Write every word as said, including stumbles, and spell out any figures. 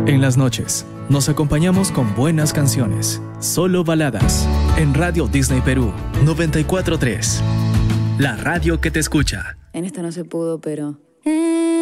En las noches, nos acompañamos con buenas canciones. Solo baladas. En Radio Disney Perú noventa y cuatro punto tres. La radio que te escucha. En esta no se pudo, pero...